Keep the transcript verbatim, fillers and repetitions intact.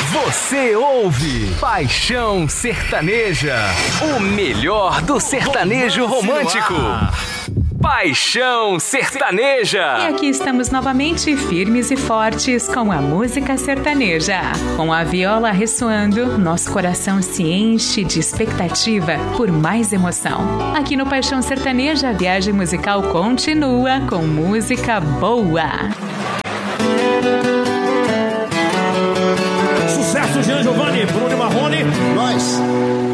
Você ouve Paixão Sertaneja, o melhor do sertanejo romântico. Paixão Sertaneja. E aqui estamos novamente firmes e fortes com a música sertaneja. Com a viola ressoando, nosso coração se enche de expectativa por mais emoção. Aqui no Paixão Sertaneja, a viagem musical continua com música boa. Sucesso, Jean Giovanni, Bruno Marrone. Nós.